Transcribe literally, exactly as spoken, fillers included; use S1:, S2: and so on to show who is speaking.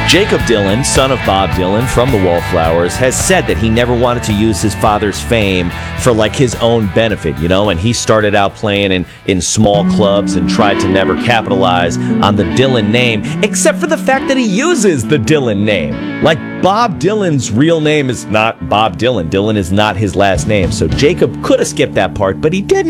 S1: Jakob Dylan, son of Bob Dylan from the Wallflowers, has said that he never wanted to use his father's fame for like his own benefit, you know, and he started out playing in, in small clubs and tried to never capitalize on the Dylan name, except for the fact that he uses the Dylan name. Like, Bob Dylan's real name is not Bob Dylan. Dylan is not his last name, so Jakob could have skipped that part, but he didn't.